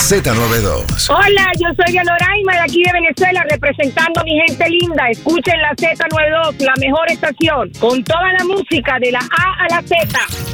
Z92. Hola, yo soy Dianoraima de aquí de Venezuela, representando a mi gente linda. Escuchen la Z92, la mejor estación, con toda la música de la A a la Z.